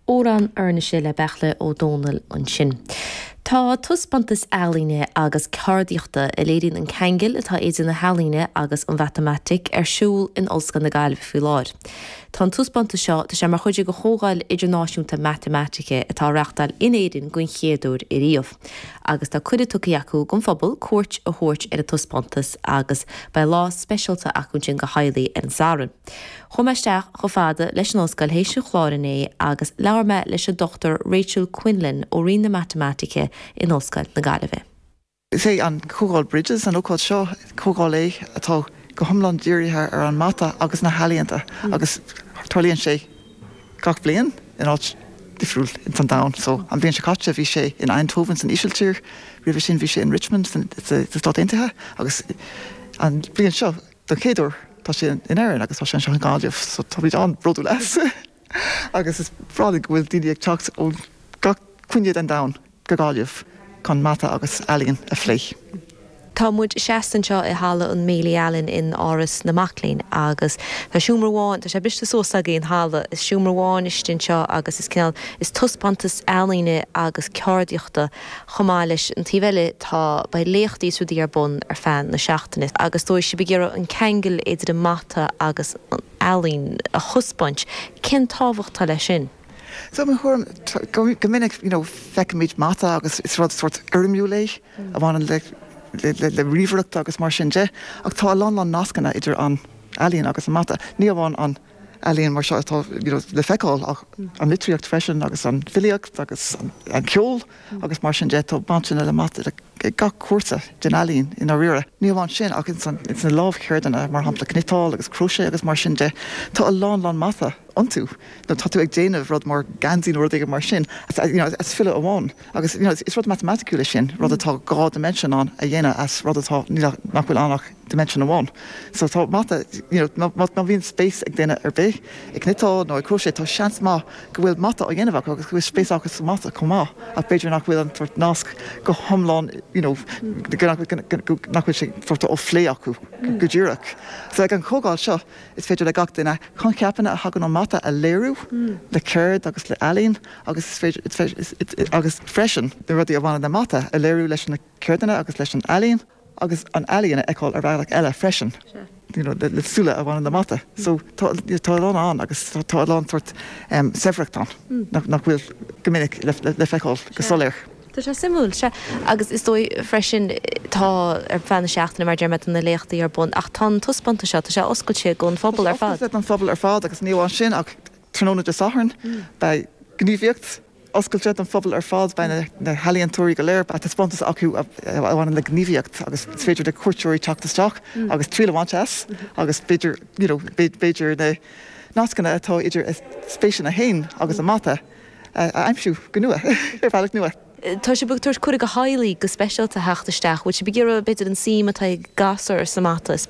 Órán arna sé le bechla ó Dónal an sin. Tá tuspantas ealaíne agus cardíochta a léiríonn an cheangail atá éidir na healaíne agus an matematic siúl in Olscan na Gaillimh faoi láir. Tá an tuspanta seo tá sé mar chuide go chógáil idirnáisiúnta matematice atá reachtail in éidirn gún chéadúr i riamh. Agus tá cuide tucaí acu gon phobal cuairt a thuirt ar a tuspantas agus ba lá speisialta acún sin go hailigh ar an saran. Chumaisteach go fada leis an Olscail hééis chlárin é agus leabharme leis a Dr. Rachel Quinlan ó rion na matematice in Olscail na Gaillimh. Sé an cógáil Bridges an ócáil seo cógáil é atá go thomlan díirithe ar an mata agus na healaíonta agus tarlíonn sé gach bliain in áit difriúil in San Down. So an bhíonn sé caite bhí sé in Eindhoven san Isiltír, riomh sin bhí sé in Richmond san Stát Aontaithe agus an bliain seo don chéadúr tá sé in Éireann agus tá sé seo an Gaillimh, so tá bhí an brodú leis. Agus is brálig bhfuil daoine ag teacht ó gach cuinnead an Down go Gaillimh chun mata agus ealaíonn a phlé. Tá muid seaastan seo i hála an méla ealainn in áras na Maclainn agus tá siúmarháin, tá sé biste sósaga in hála is siúmarháin istin seo agus is cinál is tuspantas ealaíne agus ceardíochta chomá leis an tíbheile tá ba léochtaí súdaí ar bun ar fan na seachtainna agus dóis si begéire an cheangail idir an mata agus an ealaín a chuspáint cin tábhachtá leis sin. So my home gomininic, fecamid mata agus is rud sort urmiú lei a bhain le riomhreacht agus mar sin de ach tá lá nascanna idir an ealaíon agus an mata. Ní bháin an ealaíon mar seo atá le feicáil ach an litríocht freisin agus an filiocht agus an ceol agus mar sin de tá bansin le mata ga cuasa den ealaíon in á riire. Ní bháin sin ach it's na lámhchéirdanna mar hampla cnitáil agus crúise agus mar sin de tá a lá mata onto no tatu ag déanamh rud mar gansaí nó rud mar sin as fila amháin agus is rud mathematicúla sin rud atá gá dimension an a dhéine as rud atá nachhfuil annach dimension amháin. So tá mata má bhíon spéis ag déine ar bé ag cnitáil nó ag crúise tá seans má go bhfuil mata a dhéanamh agus go bhfuil spéis agus mata comá a beidir nach bhfuil an tuairt nasc go thomláin nachhfuil sé tuairta ó phlé acu go dúireach. So ag an cógáil seo is féidir le gach duine chun ceapanna a hagan an mata a léirú le céird agus le ealaíon agus agus freisin de rudí a bhhaine na mata a léirú leis na céirdanna agus leis an ealaíon agus an ealaíonna eáil ar bhealach eile freisin le súla a bhhaine na mata. So tá an agus tá an tuairt sefreachtán nach bhfuil gomininic le feiceáil go soléir. Tá sé simúil se agus is dói freisin tá ar fanna seachtainna mar dearmid na léochtaí ar bun ach tá tuspanta seo tá sé oscailte gún phobal ar fád. An phobal ar fád agus níomháin sin ach tróna de saharn bei gníomhíocht oscailte an phobal ar fád bei na healaíontóirí go léir a taspantas acu bhhain le gníomhíocht agus féidir de cuairtúirí teachtasteach agus trílehaintes agus beidir na nascanna atá idir spéisian a hain agus a mata aimsú go nua ar bhealach nua. Tá sé bugtúir chuir go hailigh go speisialta heachtasteach, bhfuil sé begéire beidir an sim atá gasar sa mata